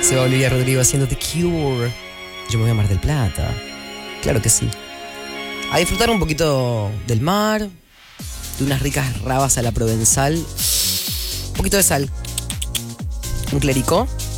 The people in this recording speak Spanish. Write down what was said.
Se va Olivia Rodrigo haciendo The Cure. Yo me voy a Mar del Plata. Claro que sí. A disfrutar un poquito del mar, de unas ricas rabas a la provenzal, un poquito de sal, un clericó